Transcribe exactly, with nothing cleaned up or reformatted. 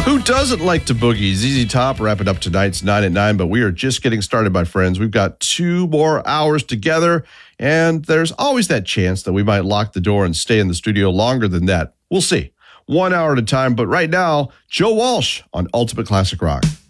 Who doesn't like to boogie? Z Z Top wrapping up tonight's nine at nine, but we are just getting started, my friends. We've got two more hours together, and there's always that chance that we might lock the door and stay in the studio longer than that. We'll see. One hour at a time, but right now, Joe Walsh on Ultimate Classic Rock.